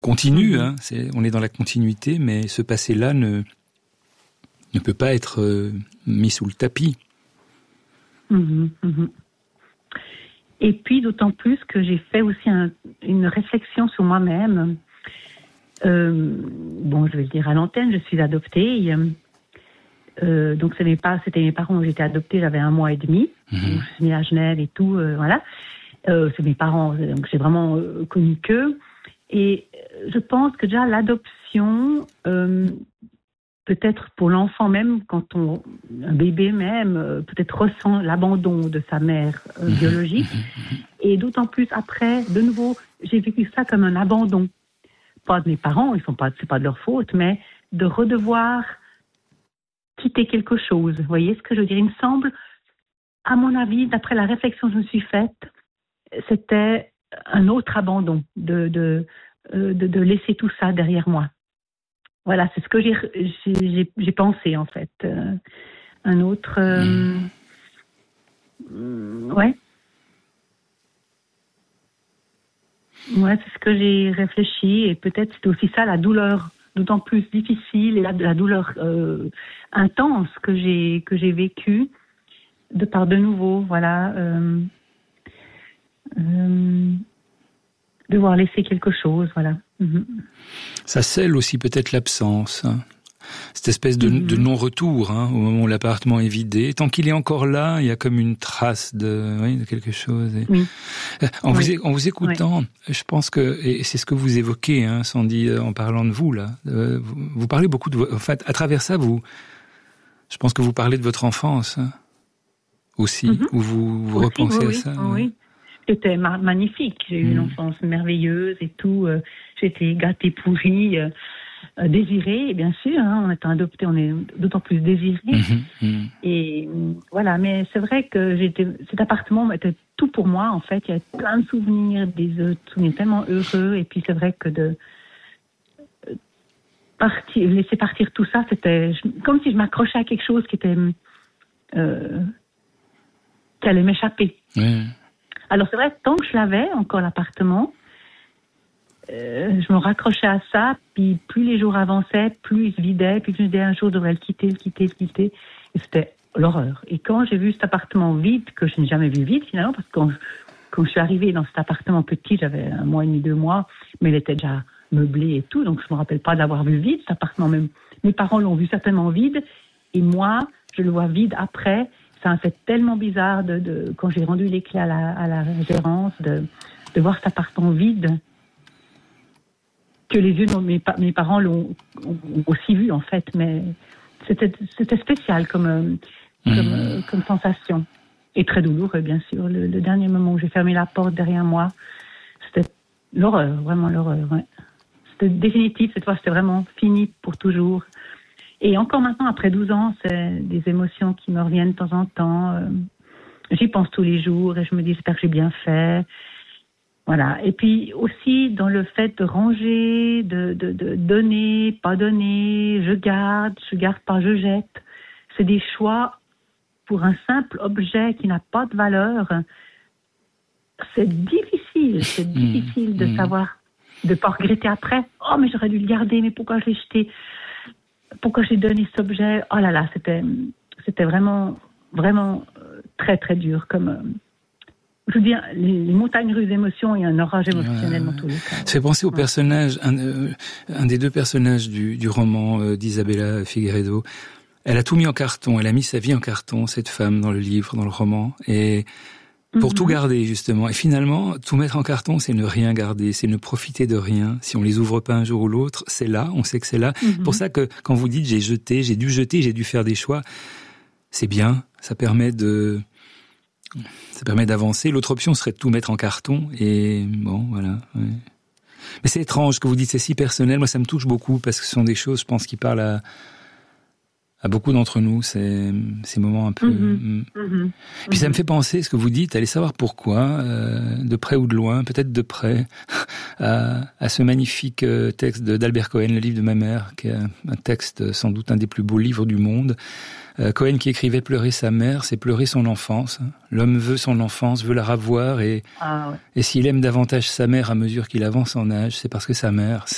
continue, hein, on est dans la continuité, mais ce passé-là ne peut pas être mis sous le tapis. Et puis d'autant plus que j'ai fait aussi une réflexion sur moi-même. Bon, je vais le dire à l'antenne, je suis adoptée. Donc c'était mes parents où j'étais adoptée, j'avais 1 mois et demi. Je suis née à Genève et tout, voilà. C'est mes parents, donc j'ai vraiment connu qu'eux. Et je pense que déjà l'adoption, peut-être pour l'enfant même, quand un bébé même, peut-être ressent l'abandon de sa mère biologique. Et d'autant plus après, de nouveau, j'ai vécu ça comme un abandon. Pas de mes parents, c'est pas de leur faute, mais de redevoir quitter quelque chose. Vous voyez ce que je veux dire? Il me semble, à mon avis, d'après la réflexion que je me suis faite, c'était un autre abandon, de laisser tout ça derrière moi. Voilà, c'est ce que j'ai pensé, en fait. Un autre... Ouais. Ouais, c'est ce que j'ai réfléchi. Et peut-être c'était aussi ça, la douleur d'autant plus difficile et la douleur intense que j'ai vécue de nouveau, voilà... devoir laisser quelque chose, voilà. Ça scelle aussi peut-être l'absence, hein. Cette espèce de non-retour, hein, au moment où l'appartement est vidé. Tant qu'il est encore là, il y a comme une trace de quelque chose. Et... Oui. En vous écoutant, je pense que, et c'est ce que vous évoquez, hein, Sandy, en parlant de vous, là, vous parlez beaucoup en fait, à travers ça, je pense que vous parlez de votre enfance, hein, aussi, où vous repensez à ça. Oui. C'était magnifique. J'ai eu une enfance merveilleuse et tout. J'étais gâtée, pourrie, désirée, bien sûr. Hein, en étant adoptée, on est d'autant plus désiré. Et voilà, mais c'est vrai que cet appartement était tout pour moi, en fait. Il y avait plein de souvenirs, des souvenirs tellement heureux. Et puis c'est vrai que laisser partir tout ça, c'était comme si je m'accrochais à quelque chose qui allait m'échapper. Alors c'est vrai, tant que je l'avais, encore l'appartement, je me raccrochais à ça, puis plus les jours avançaient, plus il se vidait, puis je me disais un jour je devrais le quitter. Et c'était l'horreur. Et quand j'ai vu cet appartement vide, que je n'ai jamais vu vide finalement, parce que quand je suis arrivée dans cet appartement petit, j'avais 1 mois et demi, 2 mois, mais il était déjà meublé et tout, donc je me rappelle pas de l'avoir vu vide, cet appartement même. Mes parents l'ont vu certainement vide, et moi, je le vois vide après. Ça me fait tellement bizarre quand j'ai rendu les clés à la gérance, de voir cet appartement vide, que les yeux de mes parents l'ont aussi vu, en fait. Mais c'était spécial comme sensation. Et très douloureux, bien sûr. Le dernier moment où j'ai fermé la porte derrière moi, c'était l'horreur, vraiment l'horreur. Ouais. C'était définitif, cette fois, c'était vraiment fini pour toujours. Et encore maintenant, après 12 ans, c'est des émotions qui me reviennent de temps en temps. J'y pense tous les jours et je me dis, j'espère que j'ai bien fait. Voilà. Et puis aussi, dans le fait de ranger, de donner, pas donner, je garde pas, je jette. C'est des choix pour un simple objet qui n'a pas de valeur. C'est difficile de savoir, de pas regretter après. Oh, mais j'aurais dû le garder, mais pourquoi je l'ai jeté? Pourquoi j'ai donné cet objet? Oh là là, c'était vraiment, vraiment très, très dur. Comme, je veux dire, les montagnes russes d'émotions et un orage émotionnel dans tous les cas. Ça fait penser au personnage, un des 2 personnages du roman d'Isabella Figueiredo. Elle a tout mis en carton, elle a mis sa vie en carton, cette femme, dans le livre, dans le roman. Et pour tout garder, justement. Et finalement, tout mettre en carton, c'est ne rien garder, c'est ne profiter de rien. Si on les ouvre pas un jour ou l'autre, c'est là, on sait que c'est là. C'est pour ça que, quand vous dites j'ai dû faire des choix, c'est bien, ça permet d'avancer. L'autre option serait de tout mettre en carton, et bon, voilà. Ouais. Mais c'est étrange que vous dites, c'est si personnel. Moi, ça me touche beaucoup, parce que ce sont des choses, je pense, qui parlent à beaucoup d'entre nous, ces moments un peu... Puis ça me fait penser, ce que vous dites, allez savoir pourquoi, de près ou de loin, peut-être de près, à ce magnifique texte d'Albert Cohen, Le livre de ma mère, qui est un texte, sans doute un des plus beaux livres du monde. Cohen qui écrivait « Pleurer sa mère, c'est pleurer son enfance. L'homme veut son enfance, veut la ravoir, et s'il aime davantage sa mère à mesure qu'il avance en âge, c'est parce que sa mère,